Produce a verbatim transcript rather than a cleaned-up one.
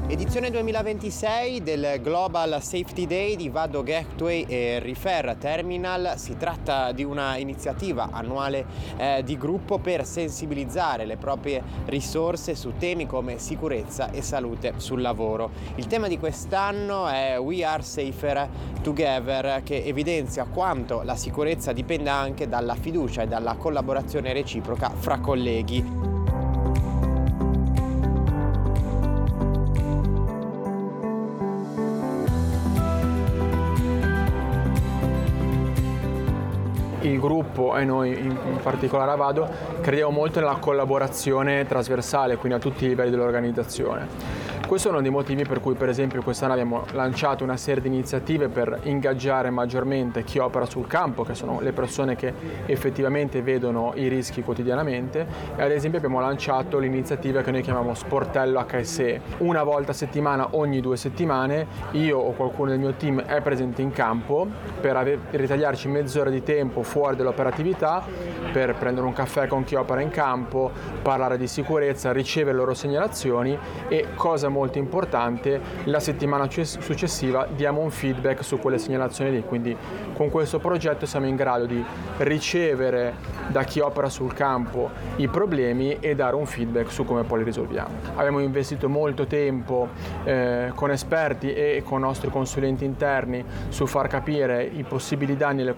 Edizione duemilaventisei del Global Safety Day di Vado Gateway e Refer Terminal. Si tratta di una iniziativa annuale eh, di gruppo per sensibilizzare le proprie risorse su temi come sicurezza e salute sul lavoro. Il tema di quest'anno è We Are Safer Together, che evidenzia quanto la sicurezza dipenda anche dalla fiducia e dalla collaborazione reciproca fra colleghi. Il gruppo e noi in particolare a Vado crediamo molto nella collaborazione trasversale, quindi a tutti i livelli dell'organizzazione. Questo è uno dei motivi per cui, per esempio, quest'anno abbiamo lanciato una serie di iniziative per ingaggiare maggiormente chi opera sul campo, che sono le persone che effettivamente vedono i rischi quotidianamente, e ad esempio abbiamo lanciato l'iniziativa che noi chiamiamo Sportello acca esse e. Una volta a settimana, ogni due settimane, io o qualcuno del mio team è presente in campo per ave- ritagliarci mezz'ora di tempo fuori dall'operatività per prendere un caffè con chi opera in campo, parlare di sicurezza, ricevere le loro segnalazioni e, cosa molto importante, la settimana successiva diamo un feedback su quelle segnalazioni lì. Quindi con questo progetto siamo in grado di ricevere da chi opera sul campo i problemi e dare un feedback su come poi li risolviamo. Abbiamo investito molto tempo eh, con esperti e con nostri consulenti interni su far capire i possibili danni e le